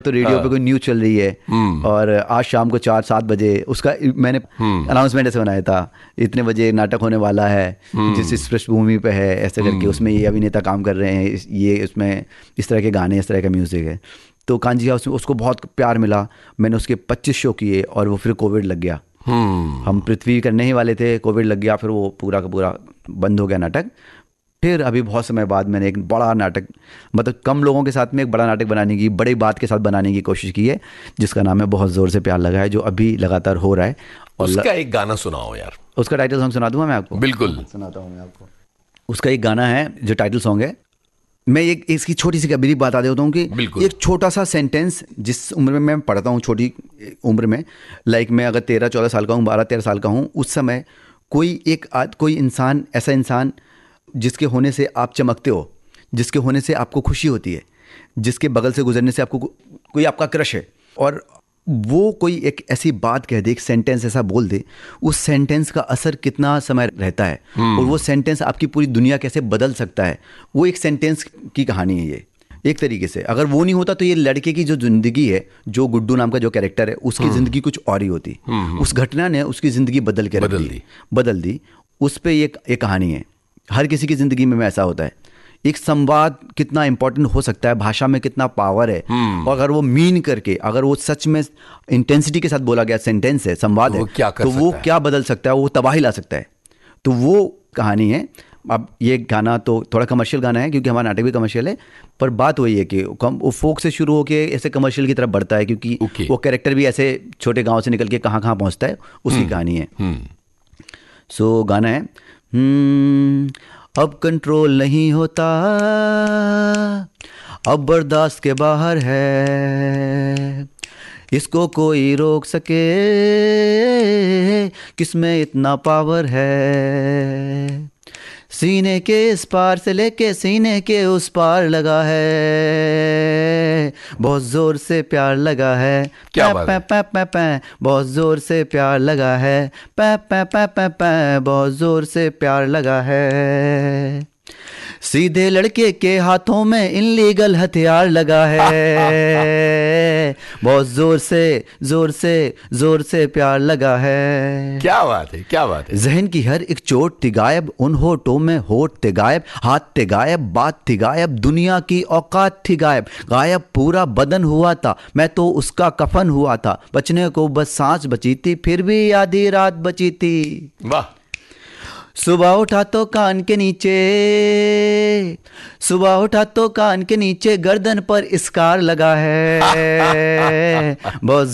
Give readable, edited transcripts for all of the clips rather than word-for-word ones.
तो रेडियो पे कोई न्यूज़ चल रही है और आज शाम को 4-7 बजे उसका मैंने अनाउंसमेंट ऐसे बनाया था, इतने बजे नाटक होने वाला है जिस इस पृष्ठभूमि पे है, ऐसे करके उसमें ये अभिनेता काम कर रहे हैं, ये उसमें इस तरह के गाने, इस तरह का म्यूज़िक है। तो कांजी हाउस में उसको बहुत प्यार मिला। मैंने उसके 25 शो किए और वो फिर कोविड लग गया। हम पृथ्वी करने ही वाले थे, कोविड लग गया, फिर वो पूरा का पूरा बंद हो गया नाटक। फिर अभी बहुत समय बाद मैंने एक बड़ा नाटक, मतलब कम लोगों के साथ में एक बड़ा नाटक बनाने की, बड़ी बात के साथ बनाने की कोशिश की है, जिसका नाम है बहुत ज़ोर से प्यार लगा है, जो अभी लगातार हो रहा है। और उसका एक गाना सुनाओ यार। उसका टाइटल सॉन्ग सुना दूंगा मैं आपको? बिल्कुल सुनाता हूँ मैं आपको। उसका एक गाना है जो टाइटल सॉन्ग है। मैं एक इसकी छोटी सी कबीरी बता देता हूँ कि एक छोटा सा सेंटेंस, जिस उम्र में मैं पढ़ता हूँ, छोटी उम्र में, लाइक मैं अगर 13-14 साल का हूँ, 12-13 साल का हूँ, उस समय कोई इंसान, ऐसा इंसान जिसके होने से आप चमकते हो, जिसके होने से आपको खुशी होती है, जिसके बगल से गुजरने से आपको कोई आपका क्रश है, और वो कोई एक ऐसी बात कह दे, एक सेंटेंस ऐसा बोल दे, उस सेंटेंस का असर कितना समय रहता है और वो सेंटेंस आपकी पूरी दुनिया कैसे बदल सकता है, वो एक सेंटेंस की कहानी है ये एक तरीके से। अगर वो नहीं होता तो ये लड़के की जो जिंदगी है, जो गुड्डू नाम का जो कैरेक्टर है, उसकी ज़िंदगी कुछ और ही होती। उस घटना ने उसकी ज़िंदगी बदल दी। उस पर एक कहानी है। हर किसी की ज़िंदगी में ऐसा होता है। एक संवाद कितना इंपॉर्टेंट हो सकता है, भाषा में कितना पावर है, और अगर वो मीन करके, अगर वो सच में इंटेंसिटी के साथ बोला गया सेंटेंस है, संवाद है, तो वो क्या बदल सकता है, वो तबाही ला सकता है। तो वो कहानी है। अब ये गाना तो थोड़ा कमर्शियल गाना है, क्योंकि हमारा नाटक भी कमर्शियल है, पर बात वही है कि वो फोक से शुरू होके ऐसे कमर्शियल की तरफ बढ़ता है, क्योंकि वो कैरेक्टर भी ऐसे छोटे गाँव से निकल के कहाँ कहाँ पहुँचता है, उसकी कहानी है। सो गाना है, अब कंट्रोल नहीं होता, अब बर्दाश्त के बाहर है, इसको कोई रोक सके, किसमें इतना पावर है, सीने के इस पार से लेके सीने के उस पार लगा है, बहुत जोर से प्यार लगा है, क्या बात है? बहुत जोर से प्यार लगा है, बहुत जोर से प्यार लगा है, सीधे लड़के के हाथों में इनलीगल हथियार लगा है, बहुत जोर से प्यार लगा है। क्या बात है, क्या बात है। जहन की हर एक चोट थी गायब, उन होठों में होठ थे गायब, हाथ थे गायब, बात थी गायब, दुनिया की औकात थी गायब, गायब पूरा बदन हुआ था, मैं तो उसका कफन हुआ था, बचने को बस सांस बची थी, फिर भी आधी रात बची थी। वाह। सुबह उठा तो कान के नीचे गर्दन पर स्कार लगा है, बहुत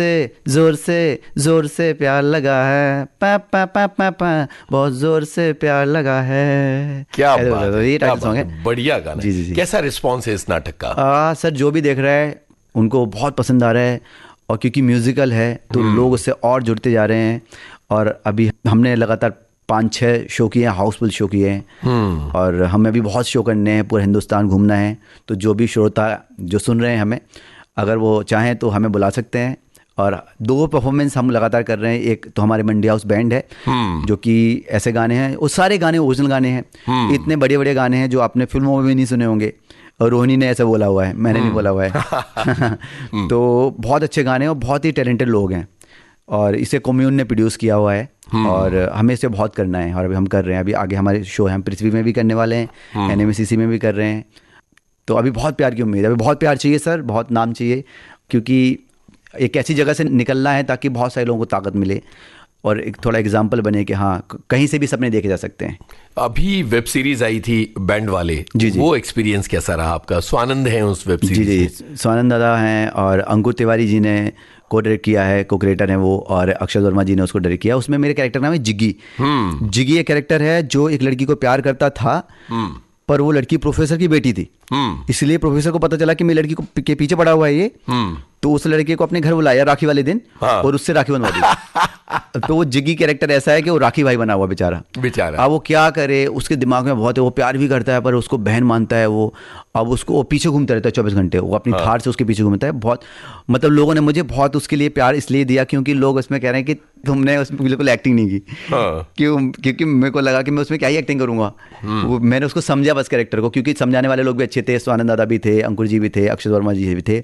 जोर से प्यार लगा है, बहुत जोर से प्यार लगा है। क्या बात है, ये टाइटल सॉन्ग है। बढ़िया गाना। जी। कैसा रिस्पॉन्स है इस नाटक का? सर, जो भी देख रहा है उनको बहुत पसंद आ रहा है, और क्योंकि म्यूजिकल है तो लोग उससे और जुड़ते जा रहे हैं। और अभी हमने लगातार 5-6 शो किए हैं, हाउसफुल शो किए हैं, और हमें भी बहुत शो करने हैं, पूरा हिंदुस्तान घूमना है। तो जो भी श्रोता जो सुन रहे हैं हमें, अगर वो चाहें तो हमें बुला सकते हैं। और 2 परफॉर्मेंस हम लगातार कर रहे हैं। एक तो हमारे मंडी हाउस बैंड है, जो कि ऐसे गाने हैं, वो सारे गाने ओरिजिनल गाने हैं, इतने बड़े बड़े गाने हैं जो आपने फिल्मों में भी नहीं सुने होंगे, और रोहिणी ने ऐसा बोला हुआ है, मैंने नहीं बोला हुआ है। तो बहुत अच्छे गाने हैं और बहुत ही टैलेंटेड लोग हैं, और इसे कम्यून ने प्रोड्यूस किया हुआ है, और हमें इसे बहुत करना है, और अभी हम कर रहे हैं। अभी आगे हमारे शो हैं, हम पृथ्वी में भी करने वाले हैं, NMCC में भी कर रहे हैं। तो अभी बहुत प्यार की उम्मीद है, अभी बहुत प्यार चाहिए सर, बहुत नाम चाहिए, क्योंकि एक ऐसी जगह से निकलना है ताकि बहुत सारे लोगों को ताकत मिले, और एक थोड़ा एग्जाम्पल बने कि हाँ, कहीं से भी सपने देखे जा सकते हैं। अभी वेब सीरीज आई थी बैंड वाले, जी। वो एक्सपीरियंस कैसा रहा आपका? स्वानंद हैं उस वेब सीरीज? जी, स्वानंद दादा हैं, और अंकुर तिवारी जी ने को डायरेक्ट किया है, को क्रिएटर हैं वो, और अक्षय वर्मा जी ने उसको डायरेक्ट किया। उसमें मेरे कैरेक्टर नाम है जिग्गी। जिग्गी एक कैरेक्टर है जो एक लड़की को प्यार करता था, पर वो लड़की प्रोफेसर की बेटी थी, इसलिए प्रोफेसर को पता चला कि मेरी लड़की के पीछे पड़ा हुआ है ये, तो उस लड़के को अपने घर बुलाया राखी वाले दिन, और उससे राखी बनवा दी। तो वो जिग्गी कैरेक्टर ऐसा है कि वो राखी भाई बना हुआ बेचारा। अब वो क्या करे, उसके दिमाग में बहुत है, वो प्यार भी करता है पर उसको बहन मानता है वो। अब उसको वो पीछे घूमता रहता है 24 घंटे, वो अपनी थार से उसके पीछे घूमता है। बहुत मतलब लोगों ने मुझे बहुत उसके लिए प्यार इसलिए दिया क्योंकि लोग उसमें कह रहे हैं कि तुमने उसमें बिल्कुल एक्टिंग नहीं की। क्योंकि मेरे को लगा कि मैं उसमें क्या ही एक्टिंग करूंगा। मैंने उसको समझा बस कैरेक्टर को, क्योंकि समझाने वाले लोग भी अच्छे थे, स्वानंद दादा भी थे, अंकुर जी भी थे, अक्षय वर्मा जी भी थे।